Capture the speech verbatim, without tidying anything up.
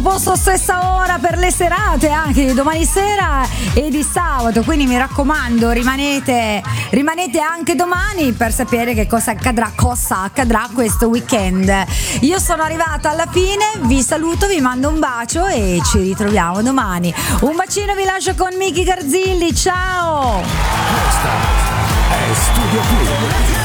posto, stessa ora per le serate anche di domani sera e di sabato, quindi mi raccomando rimanete, rimanete anche domani per sapere che cosa accadrà, cosa accadrà questo weekend. Io sono arrivata alla fine, vi saluto, vi mando un bacio e ci ritroviamo domani. Un bacino, vi lascio con Miki Garzilli, ciao! Questa è Studio Più.